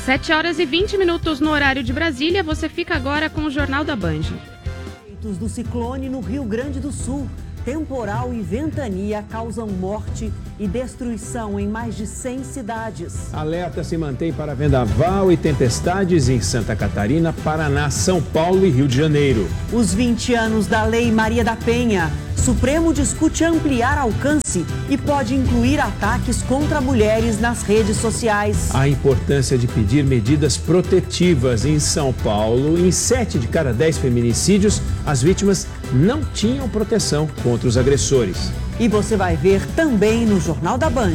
7 horas e 20 minutos no horário de Brasília. Você fica agora com o Jornal da Band. Efeitos do ciclone no Rio Grande do Sul. Temporal e ventania causam morte e destruição em mais de 100 cidades. Alerta se mantém para vendaval e tempestades em Santa Catarina, Paraná, São Paulo e Rio de Janeiro. Os 20 anos da Lei Maria da Penha. Supremo discute ampliar alcance e pode incluir ataques contra mulheres nas redes sociais. A importância de pedir medidas protetivas em São Paulo. Em 7 de cada 10 feminicídios, as vítimas não tinham proteção contra os agressores. E você vai ver também no Jornal da Band.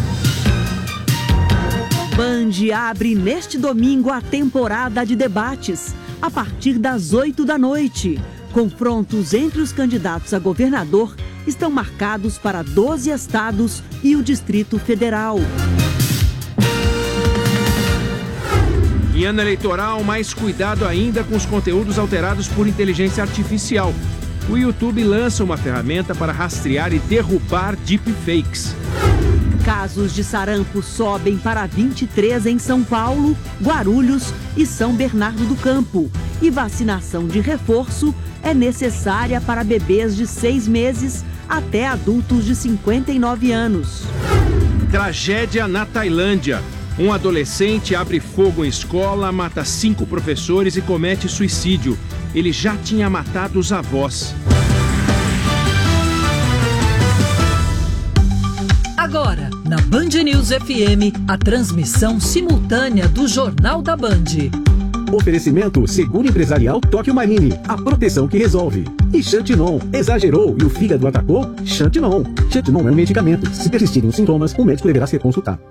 Band abre neste domingo a temporada de debates, a partir das 8 da noite. Confrontos entre os candidatos a governador estão marcados para 12 estados e o Distrito Federal. Em ano eleitoral, mais cuidado ainda com os conteúdos alterados por inteligência artificial. O YouTube lança uma ferramenta para rastrear e derrubar deepfakes. Casos de sarampo sobem para 23 em São Paulo, Guarulhos e São Bernardo do Campo. E vacinação de reforço é necessária para bebês de 6 meses até adultos de 59 anos. Tragédia na Tailândia. Um adolescente abre fogo em escola, mata 5 professores e comete suicídio. Ele já tinha matado os avós. Agora, na Band News FM, a transmissão simultânea do Jornal da Band. Oferecimento Seguro Empresarial Tóquio Marine, a proteção que resolve. E Xantinon, exagerou e o fígado atacou? Xantinon. Xantinon é um medicamento. Se persistirem os sintomas, o médico deverá ser consultado.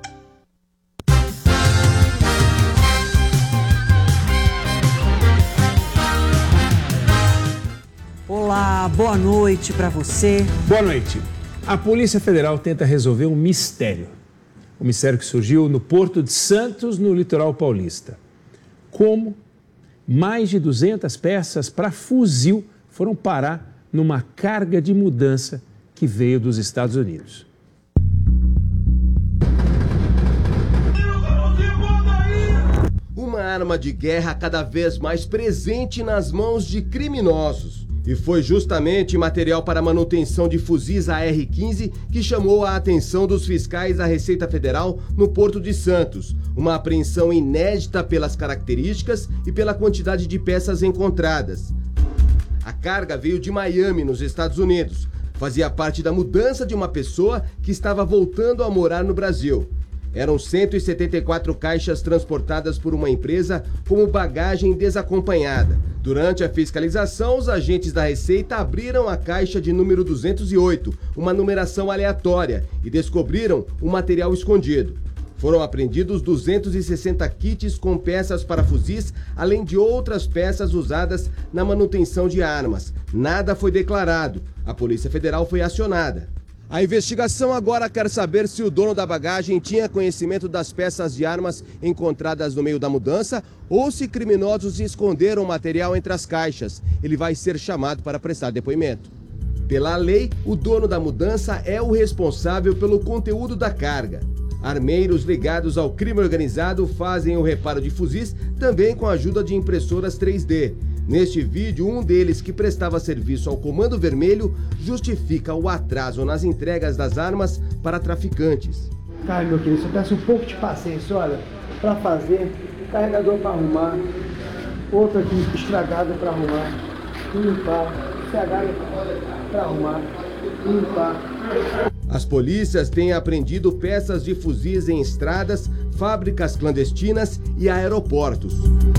Olá, boa noite para você. Boa noite. A Polícia Federal tenta resolver um mistério. Um mistério que surgiu no Porto de Santos, no litoral paulista. Como mais de 200 peças para fuzil foram parar numa carga de mudança que veio dos Estados Unidos. Uma arma de guerra cada vez mais presente nas mãos de criminosos. E foi justamente material para manutenção de fuzis AR-15 que chamou a atenção dos fiscais da Receita Federal no Porto de Santos. Uma apreensão inédita pelas características e pela quantidade de peças encontradas. A carga veio de Miami, nos Estados Unidos. Fazia parte da mudança de uma pessoa que estava voltando a morar no Brasil. Eram 174 caixas transportadas por uma empresa como bagagem desacompanhada. Durante a fiscalização, os agentes da Receita abriram a caixa de número 208, uma numeração aleatória, e descobriram um material escondido. Foram apreendidos 260 kits com peças para fuzis, além de outras peças usadas na manutenção de armas. Nada foi declarado. A Polícia Federal foi acionada. A investigação agora quer saber se o dono da bagagem tinha conhecimento das peças de armas encontradas no meio da mudança ou se criminosos esconderam material entre as caixas. Ele vai ser chamado para prestar depoimento. Pela lei, o dono da mudança é o responsável pelo conteúdo da carga. Armeiros ligados ao crime organizado fazem o reparo de fuzis também com a ajuda de impressoras 3D. Neste vídeo, um deles, que prestava serviço ao Comando Vermelho, justifica o atraso nas entregas das armas para traficantes. Cara, meu querido, você peça um pouco de paciência, olha, para fazer, carregador para arrumar, outro aqui estragado para arrumar, limpar, estragado para arrumar, limpar. As polícias têm apreendido peças de fuzis em estradas, fábricas clandestinas e aeroportos.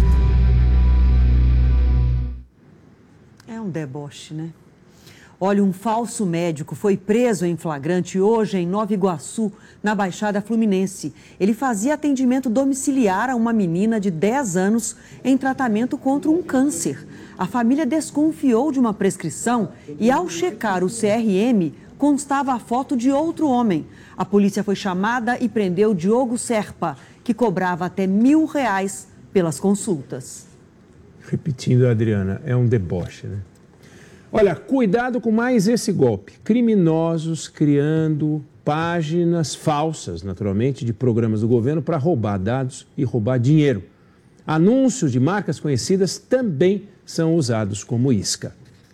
É um deboche, né? Olha, um falso médico foi preso em flagrante hoje em Nova Iguaçu, na Baixada Fluminense. Ele fazia atendimento domiciliar a uma menina de 10 anos em tratamento contra um câncer. A família desconfiou de uma prescrição e, ao checar o CRM, constava a foto de outro homem. A polícia foi chamada e prendeu Diogo Serpa, que cobrava até R$1.000 pelas consultas. Repetindo, Adriana, é um deboche, né? Olha, cuidado com mais esse golpe. Criminosos criando páginas falsas, naturalmente, de programas do governo para roubar dados e roubar dinheiro. Anúncios de marcas conhecidas também são usados como isca.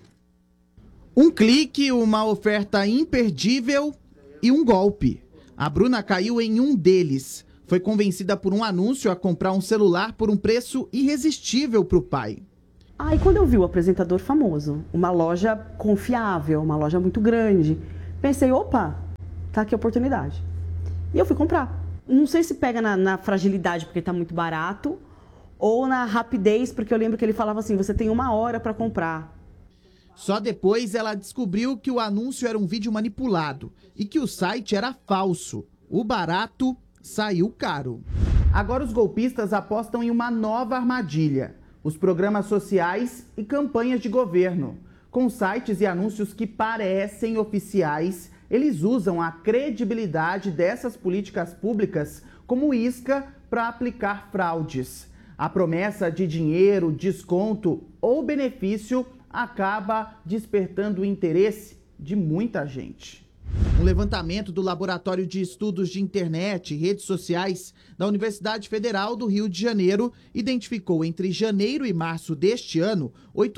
Um clique, uma oferta imperdível e um golpe. A Bruna caiu em um deles. Foi convencida por um anúncio a comprar um celular por um preço irresistível para o pai. Aí quando eu vi o apresentador famoso, uma loja confiável, uma loja muito grande, pensei, opa, tá aqui a oportunidade. E eu fui comprar. Não sei se pega na fragilidade porque tá muito barato, ou na rapidez, porque eu lembro que ele falava assim, você tem 1 hora para comprar. Só depois ela descobriu que o anúncio era um vídeo manipulado e que o site era falso. O barato saiu caro. Agora os golpistas apostam em uma nova armadilha: os programas sociais e campanhas de governo. Com sites e anúncios que parecem oficiais, eles usam a credibilidade dessas políticas públicas como isca para aplicar fraudes. A promessa de dinheiro, desconto ou benefício acaba despertando o interesse de muita gente. Um levantamento do Laboratório de Estudos de Internet e Redes Sociais da Universidade Federal do Rio de Janeiro identificou entre janeiro e março deste ano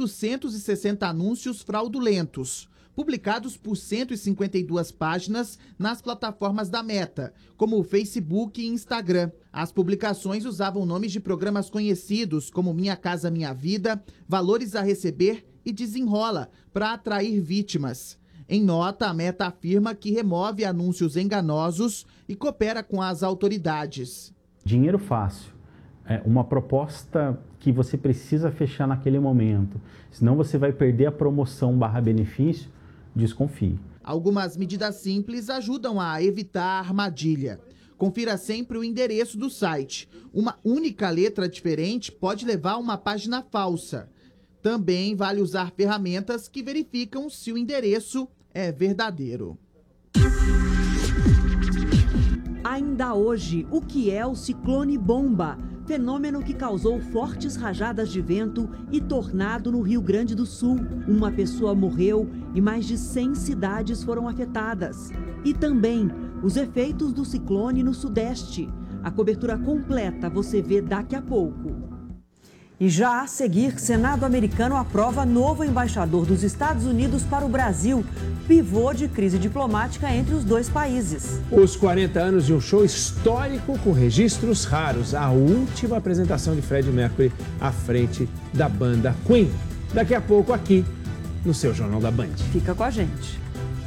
860 anúncios fraudulentos, publicados por 152 páginas nas plataformas da Meta, como o Facebook e Instagram. As publicações usavam nomes de programas conhecidos como Minha Casa Minha Vida, Valores a Receber e Desenrola, para atrair vítimas. Em nota, a Meta afirma que remove anúncios enganosos e coopera com as autoridades. Dinheiro fácil é uma proposta que você precisa fechar naquele momento, senão você vai perder a promoção /benefício, desconfie. Algumas medidas simples ajudam a evitar a armadilha. Confira sempre o endereço do site. Uma única letra diferente pode levar a uma página falsa. Também vale usar ferramentas que verificam se o endereço é verdadeiro. Ainda hoje, o que é o ciclone bomba? Fenômeno que causou fortes rajadas de vento e tornado no Rio Grande do Sul. Uma pessoa morreu e mais de 100 cidades foram afetadas. E também os efeitos do ciclone no Sudeste. A cobertura completa você vê daqui a pouco. E já a seguir, Senado americano aprova novo embaixador dos Estados Unidos para o Brasil, pivô de crise diplomática entre os dois países. Os 40 anos de um show histórico com registros raros, a última apresentação de Freddie Mercury à frente da banda Queen. Daqui a pouco aqui no seu Jornal da Band. Fica com a gente.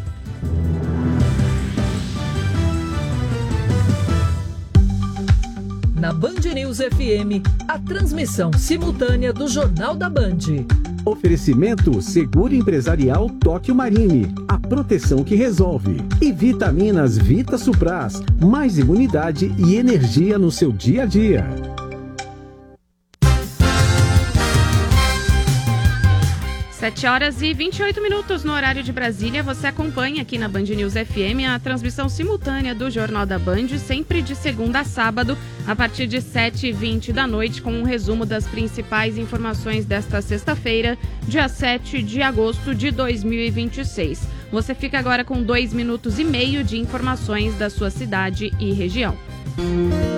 Na Band News FM, a transmissão simultânea do Jornal da Band. Oferecimento Seguro Empresarial Tóquio Marine, a proteção que resolve. E Vitaminas Vita Supras, mais imunidade e energia no seu dia a dia. 7h28 no horário de Brasília. Você acompanha aqui na Band News FM a transmissão simultânea do Jornal da Band, sempre de segunda a sábado, a partir de 7h20 da noite, com um resumo das principais informações desta sexta-feira, dia 7 de agosto de 2026. Você fica agora com 2 minutos e meio de informações da sua cidade e região.